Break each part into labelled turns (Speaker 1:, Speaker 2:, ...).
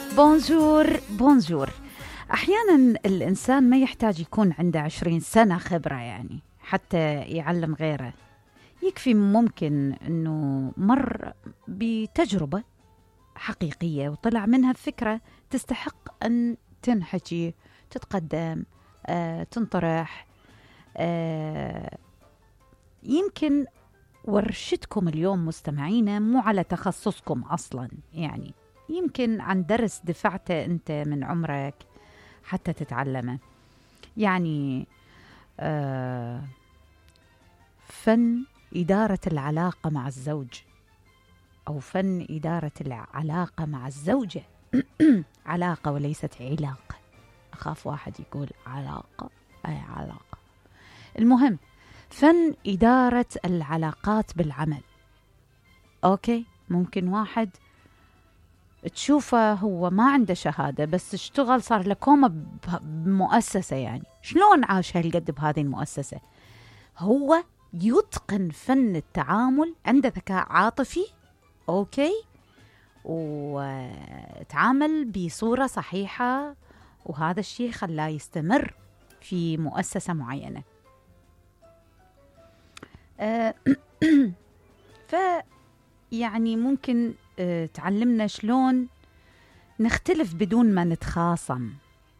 Speaker 1: بونجور بونجور. أحيانا الإنسان ما يحتاج يكون عنده 20 سنة خبرة يعني حتى يعلم غيره. يكفي ممكن أنه مر بتجربة حقيقية وطلع منها فكرة تستحق أن تنحكي، تتقدم، تنطرح. يمكن ورشتكم اليوم مستمعينا مو على تخصصكم أصلا، يعني يمكن عن درس دفعته أنت من عمرك حتى تتعلمه. يعني فن إدارة العلاقة مع الزوج أو فن إدارة العلاقة مع الزوجة. علاقة وليست علاقة. أخاف واحد يقول علاقة أي علاقة. المهم فن إدارة العلاقات بالعمل. أوكي، ممكن واحد تشوفه هو ما عنده شهادة بس اشتغل صار لكومة بمؤسسة، يعني شلون عاش هالقد بهذه المؤسسة؟ هو يتقن فن التعامل، عنده ذكاء عاطفي، أوكي، وتعامل بصورة صحيحة، وهذا الشيء خلاه يستمر في مؤسسة معينة. يعني ممكن تعلمنا شلون نختلف بدون ما نتخاصم،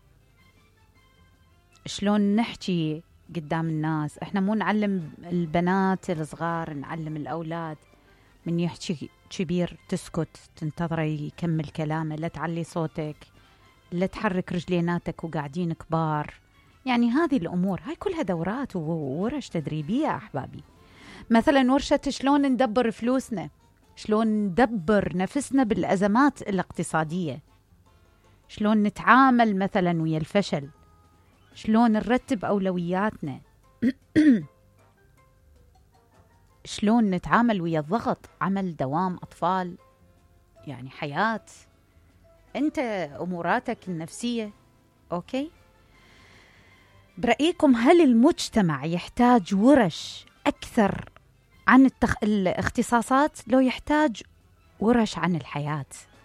Speaker 1: شلون نحكي قدام الناس. احنا مو نعلم البنات الصغار، نعلم الأولاد من يحكي كبير تسكت تنتظره يكمل كلامه، لا تعلي صوتك، لا تحرك رجليناتك وقاعدين كبار. يعني هذه الأمور هاي كلها دورات وورش تدريبية أحبابي. مثلا ورشة شلون ندبر فلوسنا، شلون ندبر نفسنا بالأزمات الاقتصادية، شلون نتعامل مثلا ويا الفشل، شلون نرتب أولوياتنا، شلون نتعامل ويا الضغط، عمل، دوام، أطفال، يعني حياة، أنت أموراتك النفسية. أوكي، برأيكم هل المجتمع يحتاج ورش أكثر عن الاختصاصات لو يحتاج ورش عن الحياة؟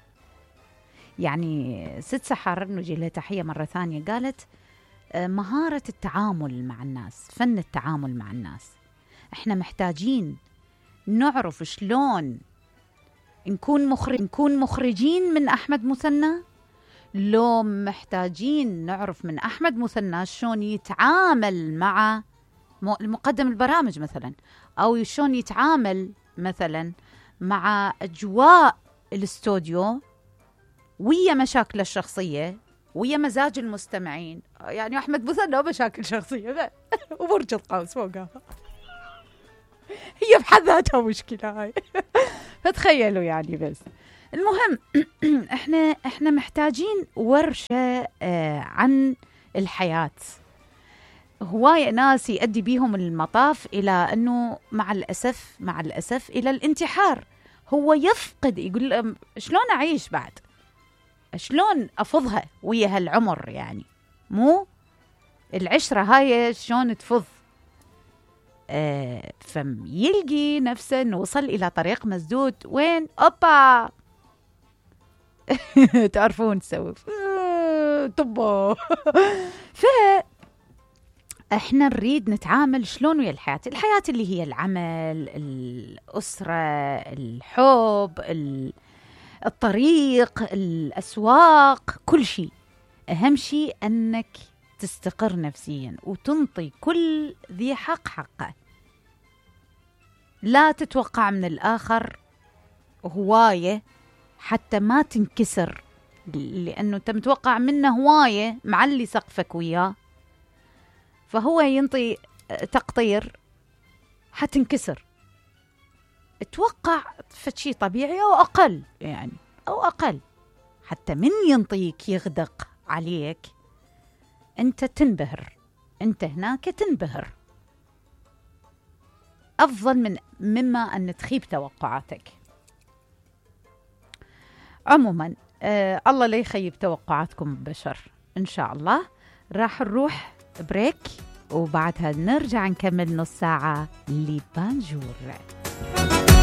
Speaker 1: يعني ست سحر نجي لها تحية مرة ثانية، قالت مهارة التعامل مع الناس، فن التعامل مع الناس. احنا محتاجين نعرف شلون نكون مخرجين من أحمد مثنى، لو محتاجين نعرف من أحمد مثنى شلون يتعامل مع المقدم البرامج مثلا، أو شلون يتعامل مثلا مع أجواء الاستوديو ويا مشاكل الشخصية ويا مزاج المستمعين. يعني أحمد مثنى مشاكل شخصية وبرج القوس فوقها هي بحد ذاتها مشكلة هاي. فتخيلوا يعني. بس المهم احنا محتاجين ورشة عن الحياة. هواية ناس يؤدي بيهم المطاف إلى أنه مع الأسف إلى الانتحار. هو يفقد، يقول شلون أعيش بعد، شلون أفضها ويا هالعمر، يعني مو العشرة هاي شلون تفض. فيلقي نفسه نوصل إلى طريق مسدود. وين؟ أوبا تعرفون تسوي طبو. احنا نريد نتعامل شلون ويا الحياة اللي هي العمل، الأسرة، الحب، الطريق، الأسواق، كل شيء. أهم شيء أنك تستقر نفسيا وتنطي كل ذي حق حقه. لا تتوقع من الآخر هواية حتى ما تنكسر، لأنه أنت متوقع منه هواية معلي سقفك وياه، فهو ينطي تقطير حتنكسر. اتوقع فشي طبيعي أو أقل، يعني أو أقل، حتى من ينطيك يغدق عليك أنت تنبهر، أنت هناك تنبهر أفضل مما أن تخيب توقعاتك. عموما الله لا يخيب توقعاتكم ببشر إن شاء الله. راح نروح بريك وبعدها نرجع نكمل نص ساعة لبانجور.